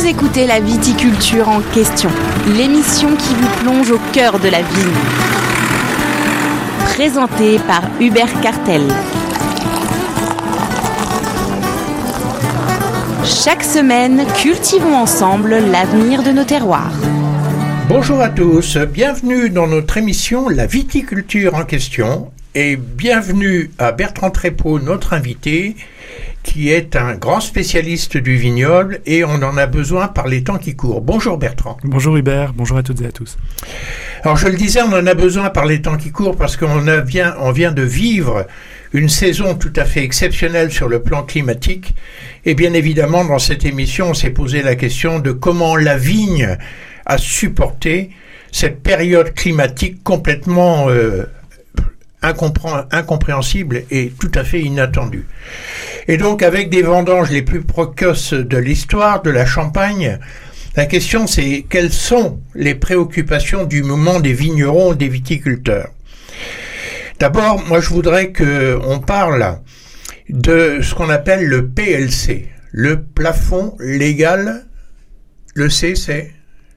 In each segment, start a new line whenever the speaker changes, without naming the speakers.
Vous écoutez la viticulture en question, l'émission qui vous plonge au cœur de la vigne. Présentée par Hubert Cartel. Chaque semaine, cultivons ensemble l'avenir de nos terroirs.
Bonjour à tous, bienvenue dans notre émission La viticulture en question et bienvenue à Bertrand Trépeau, notre invité, qui est un grand spécialiste du vignoble et on en a besoin par les temps qui courent. Bonjour Bertrand.
Bonjour Hubert, bonjour à toutes et à tous.
Alors je le disais, on en a besoin par les temps qui courent parce qu'on vient de vivre une saison tout à fait exceptionnelle sur le plan climatique. Et bien évidemment, dans cette émission, on s'est posé la question de comment la vigne a supporté cette période climatique complètement incompréhensible et tout à fait inattendue. Et donc, avec des vendanges les plus précoces de l'histoire de la Champagne, la question c'est quelles sont les préoccupations du moment des vignerons et des viticulteurs. D'abord, moi je voudrais qu'on parle de ce qu'on appelle le PLC, le plafond légal. Le C, c'est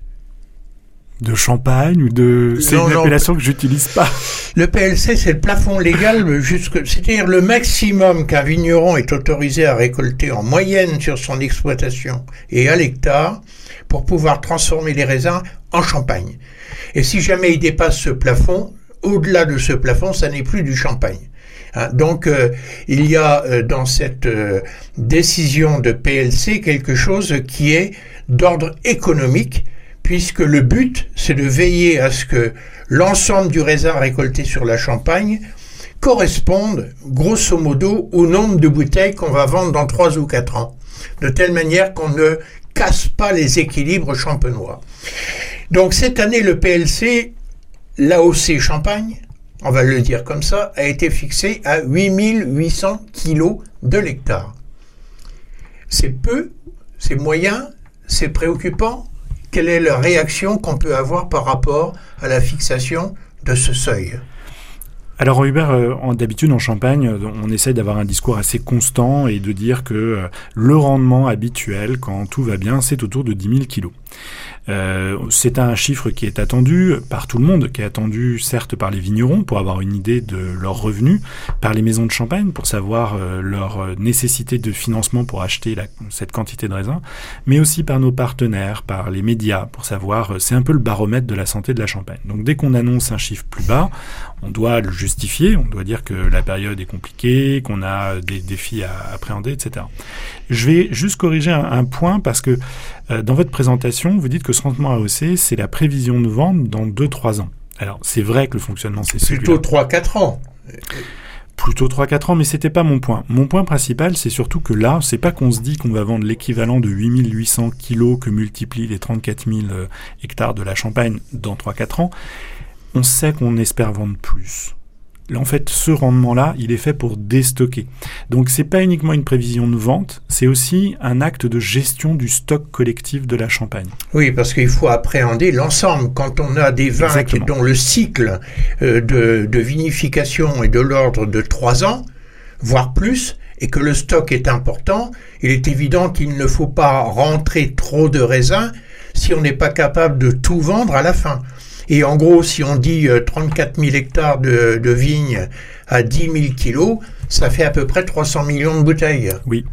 de Champagne ou de... C'est une appellation que j'utilise pas.
Le PLC, c'est le plafond légal, c'est-à-dire le maximum qu'un vigneron est autorisé à récolter en moyenne sur son exploitation et à l'hectare pour pouvoir transformer les raisins en champagne. Et si jamais il dépasse ce plafond, au-delà de ce plafond, ça n'est plus du champagne. Donc, il y a dans cette décision de PLC quelque chose qui est d'ordre économique, puisque le but, c'est de veiller à ce que l'ensemble du raisin récolté sur la Champagne corresponde, grosso modo, au nombre de bouteilles qu'on va vendre dans 3 ou 4 ans, de telle manière qu'on ne casse pas les équilibres champenois. Donc cette année, le PLC, l'AOC Champagne, on va le dire comme ça, a été fixé à 8800 kg de l'hectare. C'est peu, c'est moyen, c'est préoccupant. Quelle est la réaction qu'on peut avoir par rapport à la fixation de ce seuil ?
Alors Hubert, d'habitude en Champagne, on essaye d'avoir un discours assez constant et de dire que le rendement habituel, quand tout va bien, c'est autour de 10 000 kilos. C'est un chiffre qui est attendu par tout le monde, qui est attendu certes par les vignerons pour avoir une idée de leurs revenus, par les maisons de champagne pour savoir leur nécessité de financement pour acheter cette quantité de raisins, mais aussi par nos partenaires, par les médias pour savoir, c'est un peu le baromètre de la santé de la Champagne. Donc dès qu'on annonce un chiffre plus bas, on doit le justifier, on doit dire que la période est compliquée, qu'on a des défis à appréhender, etc. Je vais juste corriger un point parce que dans votre présentation, vous dites que ce rendement AOC, c'est la prévision de vente dans 2-3 ans. Alors, c'est vrai que le fonctionnement, c'est celui-là.
Plutôt 3-4 ans.
Plutôt 3-4 ans, mais c'était pas mon point. Mon point principal, c'est surtout que là, c'est pas qu'on se dit qu'on va vendre l'équivalent de 8800 kilos que multiplient les 34 000 hectares de la Champagne dans 3-4 ans. On sait qu'on espère vendre plus. En fait, ce rendement-là, il est fait pour déstocker. Donc, c'est pas uniquement une prévision de vente, c'est aussi un acte de gestion du stock collectif de la Champagne.
Oui, parce qu'il faut appréhender l'ensemble. Quand on a des vins dont le cycle de vinification est de l'ordre de 3 ans, voire plus, et que le stock est important, il est évident qu'il ne faut pas rentrer trop de raisins si on n'est pas capable de tout vendre à la fin. Et en gros, si on dit 34 000 hectares de vignes à 10 000 kilos, ça fait à peu près 300 millions de bouteilles.
Oui.